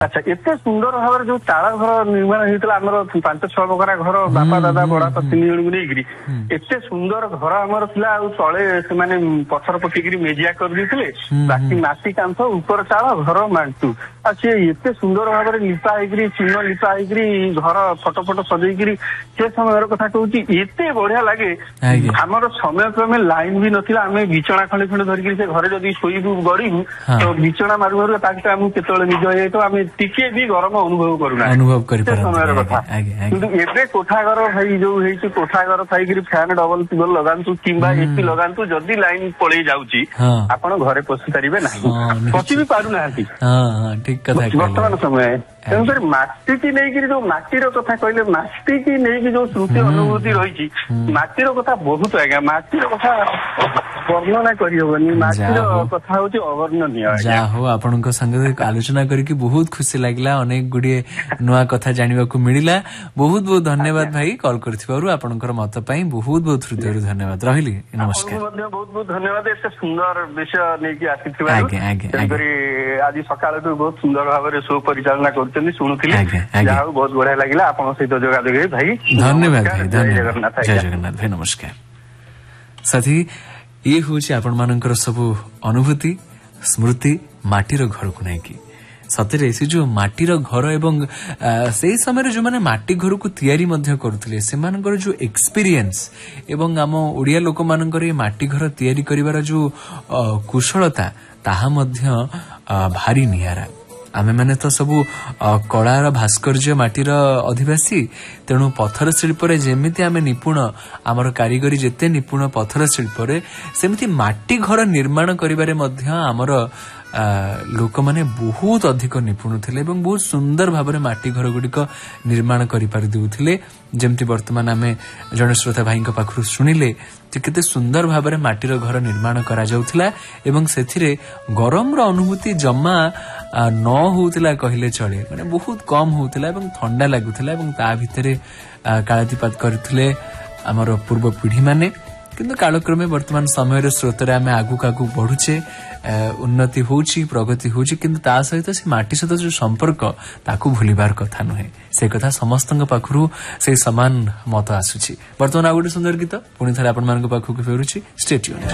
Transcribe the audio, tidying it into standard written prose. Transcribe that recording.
अच्छा एते सुंदर भाव जो चाल घर निर्माण होता आमर 5-6 बखरा घर बापा दादा बड़ापा 3 जन को नहीं एते सुंदर घर आमर था तले से पथर पटिकी मेजिया कर बाकी माटी कांथ ऊपर चाल घर मांटू आ सी एते सुंदर भाव लिपा होकर चिन्ह लिपा होकर घर फटो फटो सजैक से समय कथा कहूँ एते बढ़िया लगे आमर समय क्रमे लाइन भी नाला आम बिचना खंडे खंडे धरिक से घरे जब शोबू गड़ू तो बिचना मारू मारू आमको केतल निज हो आम टिके भी गरम अनुभव करूना समय कथा कि कोठाघर भाई जो कोठाघर थी फैन डबल टिबल लगातु कि एसी लगातु जदि लाइन पलि जाऊँगी आपण घरे पशि पारे ना पशि भी पार ना बर्तमान समय तेणुकर माटी की नहीं जो माटीर कथा कहले माटी की नहीं जो श्रुति अनुभूति रही माटीर कथा बहुत आज्ञा माटीर कथा वर्णना करहबनी माटीर कथा हूँ अवर्णनीय जा हो आपण संगे आलोचना करके बहुत खुशी लगला अनेक गुड़िए नुआ कथा जानिबा को मिलिला बहुत बहुत धन्यवाद भाई कॉल करथिबारु आपनकर मत पई बहुत बहुत हृदय धन्यवाद रहिली नमस्कार बहुत बहुत धन्यवाद एते सुंदर विषय नै कि आसीथिबारु आज सकाळ बहुत सुंदर भाव रे शो परिचालना शुणुली बहुत बढ़िया लगे आप सहित जोगाजोग भाई धन्यवाद भाई धन्यवाद जय जगन्नाथ भाई नमस्कार साथी ये हूँ आपण मानकर सब अनुभूति स्मृति माटीर घर को नहीं सतरे से जो माटीर घर एवं से समय जो माने माटी घर को तैयारी करुले से जो एक्सपीरियंस एवं आम ओडिया लोक मानकर माटी घर तैयारी करिवार जो कुशलता ताहा मध्य भारी नियारा आमे माने तो सबू कलार भास्कर्य माटीर अधिवासी तेणु पथर शिल्प जेमिति आमे निपुण आमर कारीगरी जेते निपुण पथर शिल्प सेमिति माटी घर निर्माण करिबारे मध्य आमर लोक माने बहुत अधिक निपुण थिले एवं बहुत सुंदर भाव माटी घर गुड़िक निर्माण करें जमती वर्तमान आमे जन श्रोता भाई पाखु शुणिले केते सुंदर भाव माटीर घर निर्माण करा जाउथिला एवं सेथिरे गरम रो अनुभूति जमा न होउतिला कहिले चले माने बहुत कम होउतिला एवं ठंडा लागुथिला एवं ता भितरे कालातीपात करथिले हमर पूर्व पीढ़ी माने किंतु कालक्रमे वर्तमान समय स्रोत आम आगुक आगु बढ़ुचे उन्नति होची प्रगति होची किंतु ता सहित से माटी सहित जो संपर्क ताकू भूलिबार कथा नुहे से कथा समस्त पाखु से समान मत आसुची वर्तमान आ गोटे सुंदर गीत पुणी थे आपण मान पाखु फेरुची स्टे ट्यून्ड।